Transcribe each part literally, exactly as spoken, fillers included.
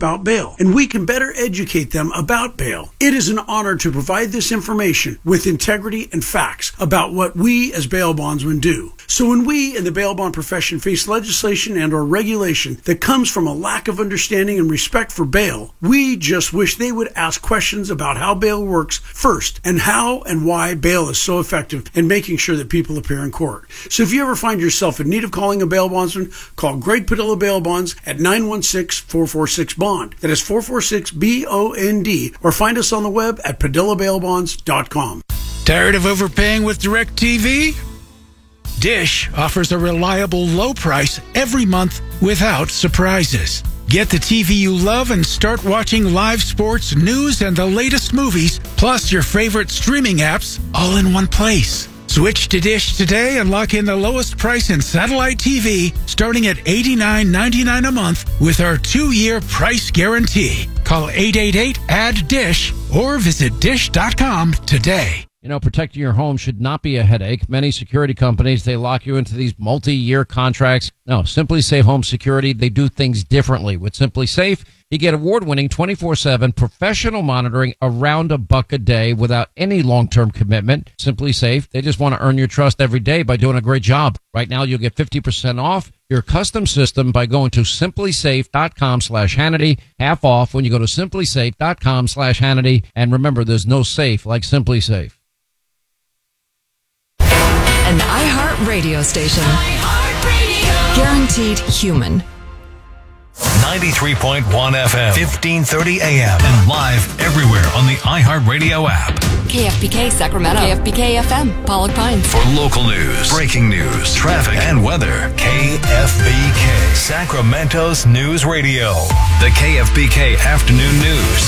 about bail, and we can better educate them about bail. It is an honor to provide this information with integrity and facts about what we as bail bondsmen do. So when we in the bail bond profession face legislation and or regulation that comes from a lack of understanding and respect for bail, we just wish they would ask questions about how bail works first and how and why bail is so effective in making sure that people appear in court. So if you ever find yourself in need of calling a bail bondsman, call Greg Padilla Bail Bonds at nine one six, four four six, BOND. That is four four six, B O N D, or find us on the web at padilla bail bonds dot com. Tired of overpaying with DirecTV? Dish offers a reliable low price every month without surprises. Get the T V you love and start watching live sports, news, and the latest movies, plus your favorite streaming apps, all in one place. Switch to Dish today and lock in the lowest price in satellite T V, starting at eighty-nine ninety-nine a month with our two-year price guarantee. Call eight eight eight, A D D, DISH or visit dish dot com today. You know, protecting your home should not be a headache. Many security companies, they lock you into these multi-year contracts. No, Simply Safe Home Security, they do things differently. With Simply Safe, you get award-winning twenty-four seven professional monitoring around a buck a day without any long-term commitment. Simply Safe, they just want to earn your trust every day by doing a great job. Right now, you'll get fifty percent off your custom system by going to simply safe dot com slash Hannity. Half off when you go to simply safe dot com slash Hannity. And remember, there's no safe like Simply Safe. An iHeart radio station. iHeart Radio. Guaranteed human. ninety-three point one F M, fifteen thirty A M, and live everywhere on the iHeartRadio app. K F B K Sacramento. K F B K F M, Pollock Pines. For local news, breaking news, traffic, and weather, K F B K, Sacramento's News Radio. The K F B K Afternoon News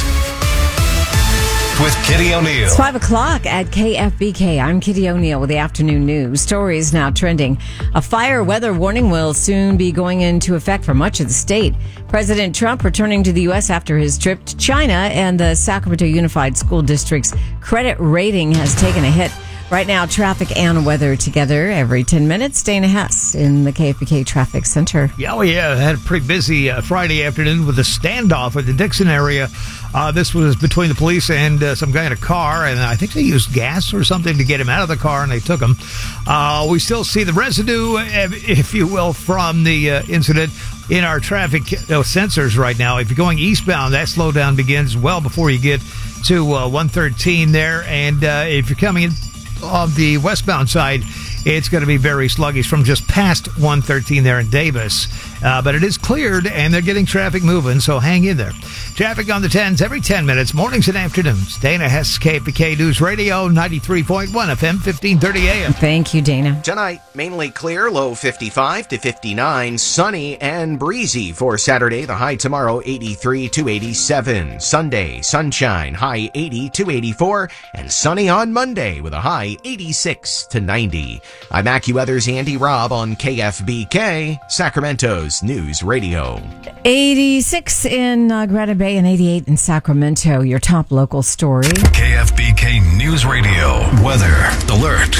with Kitty O'Neill. It's five o'clock at K F B K. I'm Kitty O'Neill with the afternoon news. Stories now trending. A fire weather warning will soon be going into effect for much of the state. President Trump returning to the U S after his trip to China, and the Sacramento Unified School District's credit rating has taken a hit. Right now, traffic and weather together every ten minutes. Dana Hess in the K F B K Traffic Center. Yeah, we uh, had a pretty busy uh, Friday afternoon with a standoff at the Dixon area. Uh, this was between the police and uh, some guy in a car, and I think they used gas or something to get him out of the car, and they took him. Uh, we still see the residue, if you will, from the uh, incident in our traffic uh, sensors right now. If you're going eastbound, that slowdown begins well before you get to uh, one thirteen there, and uh, if you're coming in on the westbound side, it's going to be very sluggish from just past one thirteen there in Davis. Uh, but it is cleared, and they're getting traffic moving, so hang in there. Traffic on the tens every ten minutes, mornings and afternoons. Dana Hess, K F B K News Radio, ninety-three point one F M, fifteen thirty A M. Thank you, Dana. Tonight, mainly clear, low fifty-five to fifty-nine, sunny and breezy for Saturday. The high tomorrow, eighty-three to eighty-seven. Sunday, sunshine, high eighty to eighty-four, and sunny on Monday with a high eighty-six to ninety. I'm AccuWeather's Andy Robb on K F B K, Sacramento's News Radio. eighty-six in uh, Greta Bay and eighty-eight in Sacramento. Your top local story. K F B K News Radio. Weather alert.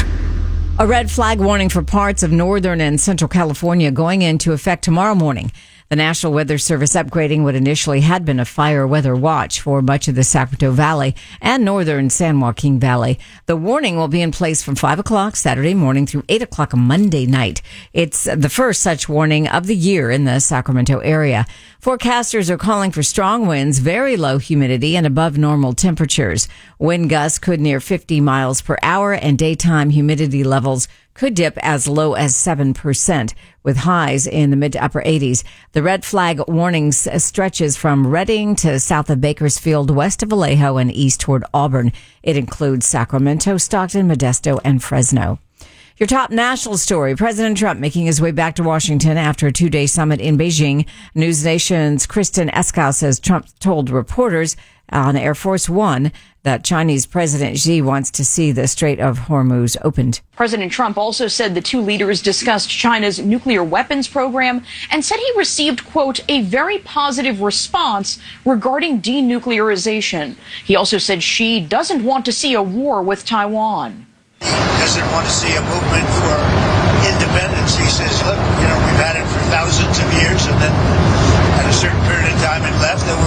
A red flag warning for parts of northern and central California going into effect tomorrow morning. The National Weather Service upgrading what initially had been a fire weather watch for much of the Sacramento Valley and northern San Joaquin Valley. The warning will be in place from five o'clock Saturday morning through eight o'clock Monday night. It's the first such warning of the year in the Sacramento area. Forecasters are calling for strong winds, very low humidity, and above normal temperatures. Wind gusts could near fifty miles per hour, and daytime humidity levels could dip as low as seven percent, with highs in the mid to upper eighties. The red flag warnings stretches from Redding to south of Bakersfield, west of Vallejo, and east toward Auburn. It includes Sacramento, Stockton, Modesto, and Fresno. Your top national story, President Trump making his way back to Washington after a two-day summit in Beijing. News Nation's Kristen Eskow says Trump told reporters on Air Force One that Chinese President Xi wants to see the Strait of Hormuz opened. President Trump also said the two leaders discussed China's nuclear weapons program and said he received, quote, a very positive response regarding denuclearization. He also said Xi doesn't want to see a war with Taiwan. He doesn't want to see a movement for independence. He says, look, you know, we've had it for thousands of years, and then at a certain period of time it left, and we